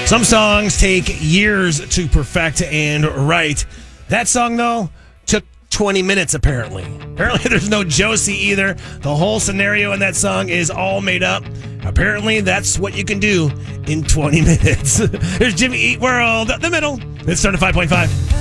Some songs take years to perfect and write. That song, though, took 20 minutes, apparently. Apparently, there's no Josie either. The whole scenario in that song is all made up. Apparently, that's what you can do in 20 minutes. Here's Jimmy Eat World, the middle. It's starting at 5.5.